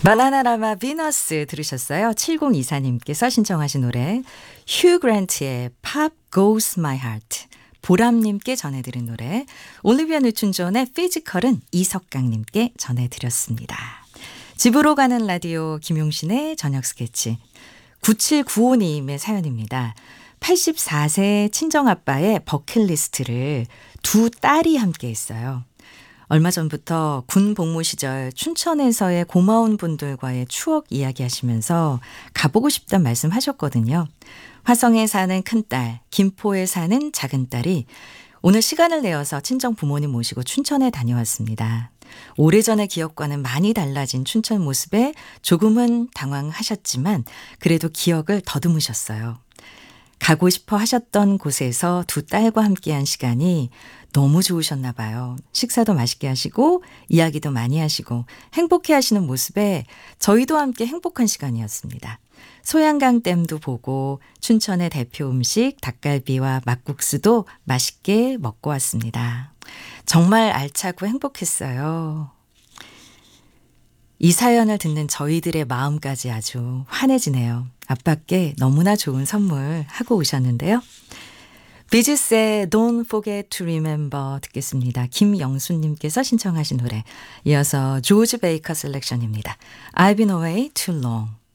바나나라마 비너스 들으셨어요? 7024님께서 신청하신 노래 휴 그랜트의 Pop Goes My Heart, 보람님께 전해드린 노래 올리비아 뉴튼 존의 피지컬은 이석강님께 전해드렸습니다. 집으로 가는 라디오 김용신의 저녁 스케치 9795님의 사연입니다. 84세 친정아빠의 버킷리스트를 두 딸이 함께 했어요. 얼마 전부터 군 복무 시절 춘천에서의 고마운 분들과의 추억 이야기하시면서 가보고 싶다는 말씀하셨거든요. 화성에 사는 큰딸, 김포에 사는 작은딸이 오늘 시간을 내어서 친정 부모님 모시고 춘천에 다녀왔습니다. 오래전의 기억과는 많이 달라진 춘천 모습에 조금은 당황하셨지만 그래도 기억을 더듬으셨어요. 가고 싶어 하셨던 곳에서 두 딸과 함께한 시간이 너무 좋으셨나 봐요. 식사도 맛있게 하시고 이야기도 많이 하시고 행복해 하시는 모습에 저희도 함께 행복한 시간이었습니다. 소양강댐도 보고 춘천의 대표 음식 닭갈비와 막국수도 맛있게 먹고 왔습니다. 정말 알차고 행복했어요. 이 사연을 듣는 저희들의 마음까지 아주 환해지네요. 아빠께 너무나 좋은 선물 하고 오셨는데요. 비지스의 Don't Forget to Remember 듣겠습니다. 김영수님께서 신청하신 노래, 이어서 조지 베이커 셀렉션입니다. I've been away too long.